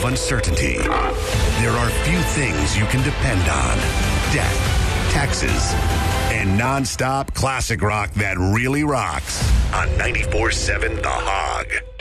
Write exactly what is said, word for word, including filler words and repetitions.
uncertainty, there are few things you can depend on. Death, taxes, and nonstop classic rock that really rocks on ninety-four seven The Hog.